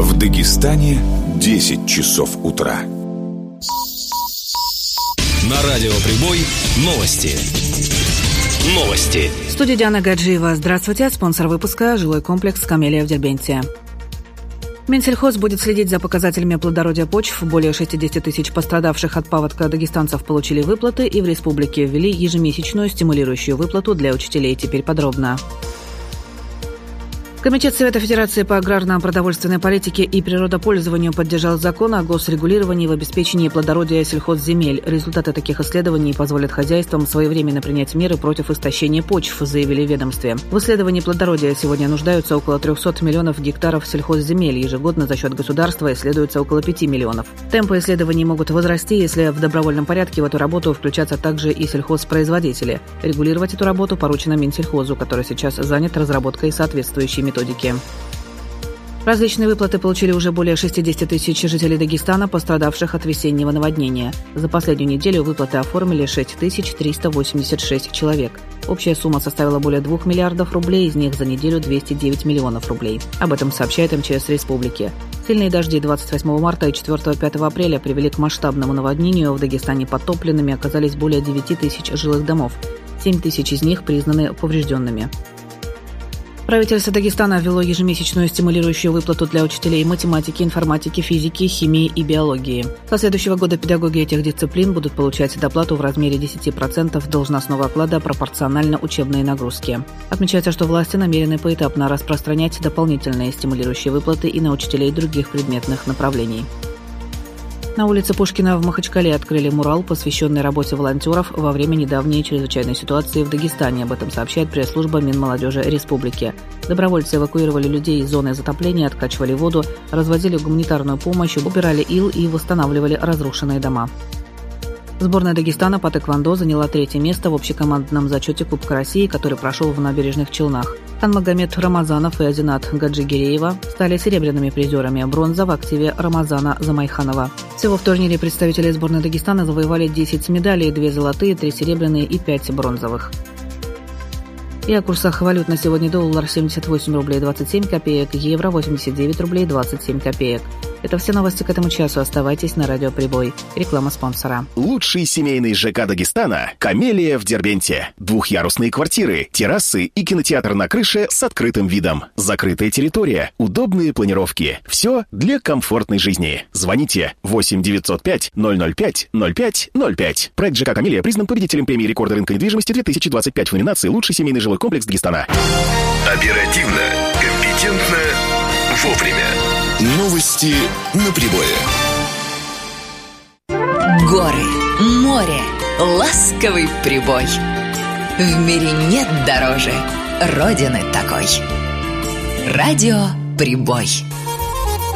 В Дагестане 10 часов утра. На радио «Прибой» новости. В студии Диана Гаджиева. Здравствуйте. Спонсор выпуска – жилой комплекс «Камелия» в Дербенте. Минсельхоз будет следить за показателями плодородия почв. Более 60 тысяч пострадавших от паводка дагестанцев получили выплаты, и в республике ввели ежемесячную стимулирующую выплату для учителей. Теперь подробно. Комитет Совета Федерации по аграрно-продовольственной политике и природопользованию поддержал закон о госрегулировании в обеспечении плодородия сельхозземель. Результаты таких исследований позволят хозяйствам своевременно принять меры против истощения почв, заявили в ведомстве. В исследовании плодородия сегодня нуждаются около 300 миллионов гектаров сельхозземель. Ежегодно за счет государства исследуется около 5 миллионов. Темпы исследований могут возрасти, если в добровольном порядке в эту работу включатся также и сельхозпроизводители. Регулировать эту работу поручено Минсельхозу, который сейчас занят разработкой соответствующей методики. Различные выплаты получили уже более 60 тысяч жителей Дагестана, пострадавших от весеннего наводнения. За последнюю неделю выплаты оформили 6386 человек. Общая сумма составила более 2 миллиардов рублей, из них за неделю 209 миллионов рублей. Об этом сообщает МЧС Республики. Сильные дожди 28 марта и 4-5 апреля привели к масштабному наводнению. В Дагестане подтопленными оказались более 9 тысяч жилых домов. 7 тысяч из них признаны поврежденными. Правительство Дагестана ввело ежемесячную стимулирующую выплату для учителей математики, информатики, физики, химии и биологии. Со следующего года педагоги этих дисциплин будут получать доплату в размере 10% должностного оклада пропорционально учебной нагрузке. Отмечается, что власти намерены поэтапно распространять дополнительные стимулирующие выплаты и на учителей других предметных направлений. На улице Пушкина в Махачкале открыли мурал, посвященный работе волонтеров во время недавней чрезвычайной ситуации в Дагестане. Об этом сообщает пресс-служба Минмолодежи Республики. Добровольцы эвакуировали людей из зоны затопления, откачивали воду, развозили гуманитарную помощь, убирали ил и восстанавливали разрушенные дома. Сборная Дагестана по тэквондо заняла 3-е место в общекомандном зачете Кубка России, который прошел в Набережных Челнах. Ханмагомед Рамазанов и Азинат Гаджигереева стали серебряными призерами, бронза в активе Рамазана Замайханова. Всего в турнире представители сборной Дагестана завоевали 10 медалей, 2 золотые, 3 серебряные и 5 бронзовых. И о курсах валют на сегодня: доллар 78 рублей 27 копеек, евро 89 рублей 27 копеек. Это все новости к этому часу. Оставайтесь на радио «Прибой». Реклама спонсора. Лучший семейный ЖК Дагестана – «Камелия» в Дербенте. Двухъярусные квартиры, террасы и кинотеатр на крыше с открытым видом. Закрытая территория, удобные планировки. Все для комфортной жизни. Звоните 8 905 005 05 05. Проект ЖК «Камелия» признан победителем премии рекорда рынка недвижимости 2025 в номинации «Лучший семейный жилой комплекс Дагестана». Оперативно, компетентно, вовремя. Новости на Прибое. Горы, море, ласковый прибой. В мире нет дороже Родины такой. Радио «Прибой».